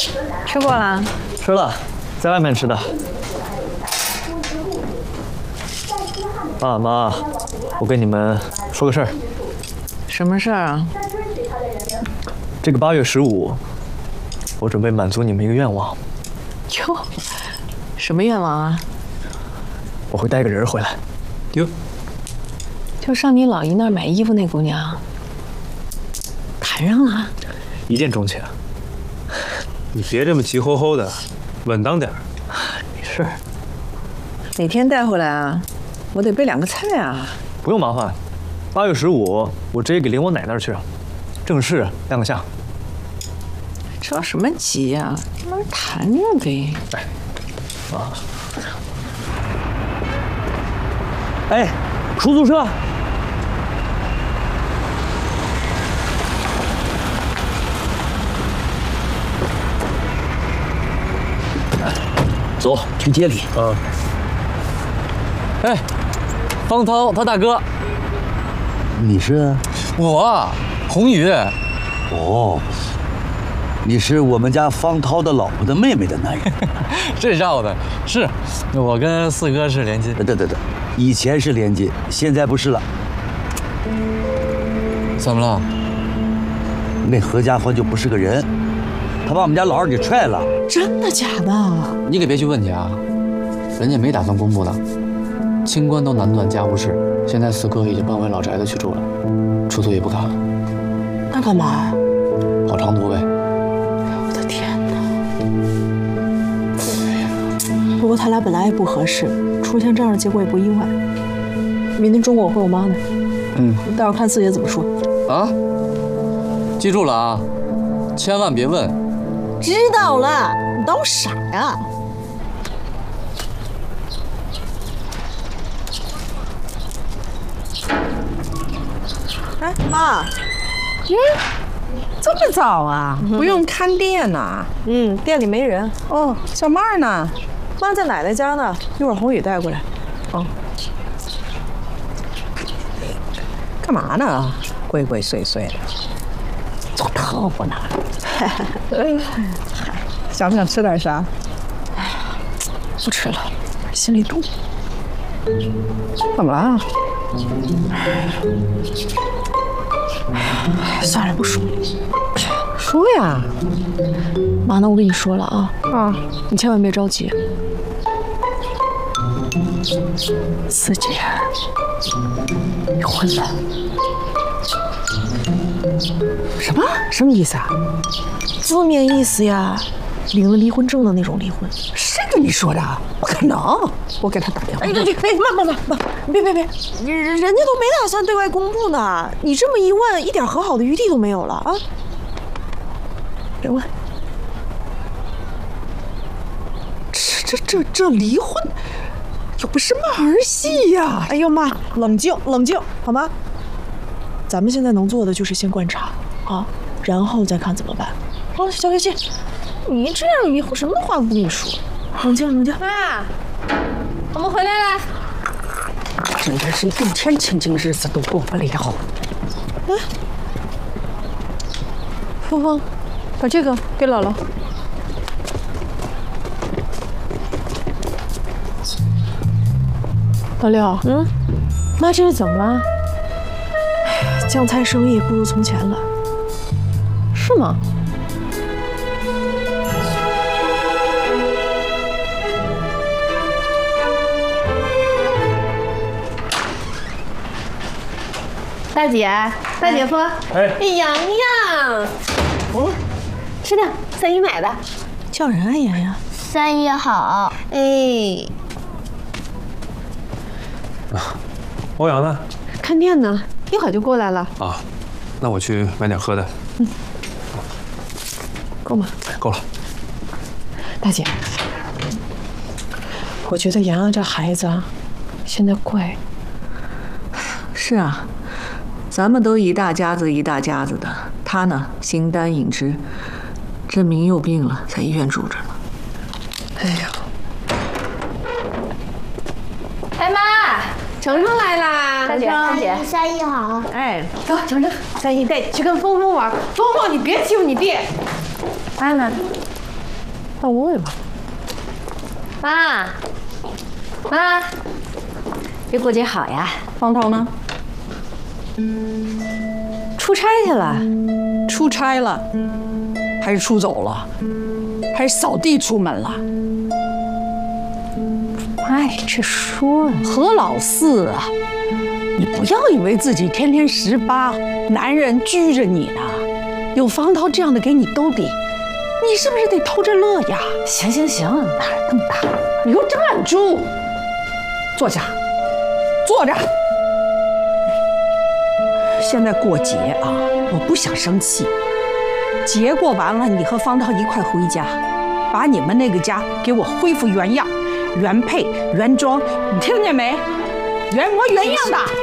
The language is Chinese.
吃过了？ 吃了，在外面吃的。爸妈，我跟你们说个事儿。 什么事儿啊？ 这个8月15，我准备满足你们一个愿望。 哟，什么愿望啊？ 我会带个人回来。 哟， 就上你老姨那儿买衣服那姑娘，谈上了？ 一见钟情。 你别这么急吼吼的，稳当点儿。 没事。 哪天带回来啊？我得备2个菜啊。 不用麻烦，8月15，我直接给领我奶那儿去，正式亮相。 着什么急呀？慢慢谈着呗。 啊！哎，出租车！ 走，去街里。 哎，方涛他大哥， 你是？ 我宏宇。 哦，你是我们家方涛的老婆的妹妹的男人。 这绕的是，我跟四哥是连襟。 对，以前是连襟，现在不是了。 怎么了？ 那何家欢就不是个人，他把我们家老二给踹了。 真的假的？ 你可别去问去啊，人家没打算公布的。清官都难断家务事，现在四哥已经搬回老宅子去住了，出租也不干了。 那干嘛？ 跑长途呗。 我的天哪！不过他俩本来也不合适，出现这样的结果也不意外。明天中午我回我妈那儿，待会儿看四爷怎么说。 啊，记住了啊，千万别问。 知道了，你当我傻呀？ 哎，妈，这么早啊？不用看店呐？ 店里没人。 哦，小妹儿呢？ 妈在奶奶家呢，一会儿宏宇带过来。 哦，干嘛呢？鬼鬼祟祟的，做特务呢？想不想吃点啥？ 不吃了，心里堵。 怎么了？ 算了，不说了。 说呀。 妈，那我跟你说了啊，你千万别着急。四姐离婚了。 什么？什么意思啊？ 字面意思呀，领了离婚证的那种离婚。 谁跟你说的？不可能！我给他打电话。 哎，妈，别，人家都没打算对外公布呢。你这么一问，一点和好的余地都没有了啊！别问。 这离婚，又不是马儿戏呀！ 哎呦妈，冷静，好吗？咱们现在能做的就是先观察啊，然后再看怎么办。好，小月姐，你这样以后什么话都不跟你说，冷静。 妈，我们回来了。 真的是一天清静日子都过不了。 哎，芳芳，把这个给姥姥。老六，妈这是怎么了？酱菜生意不如从前了，是吗？ 大姐，大姐夫， 哎， 洋洋，吃的3姨买的， 叫人啊，妍妍。 3姨好，哎。 欧阳呢？ 看店呢，一会儿就过来了。 啊，那我去买点喝的。 够吗？ 够了。 大姐，我觉得洋洋这孩子啊，现在乖。 是啊，咱们都一大家子的，他呢形单影只，证明又病了，在医院住着呢。 哎呀， 哎妈，程程来啦！ 大姐，3姨好。 哎，走，程程，3姨带你去跟峰峰玩。峰峰，你别欺负你弟。 妈妈， 到位吧。 妈，妈，这过节好呀。 方涛呢？ 出差去了。 出差了，还是出走了，还是扫地出门了？ 哎，这说何老四啊，你不要以为自己天天18，男人拘着你呢。有方涛这样的给你兜底，你是不是得偷着乐呀？ 行，哪儿那么大？ 你给我站住！坐下，坐着。现在过节啊，我不想生气。节过完了，你和方涛一块回家，把你们那个家给我恢复原样、原配、原装，你听见没？原模原样的。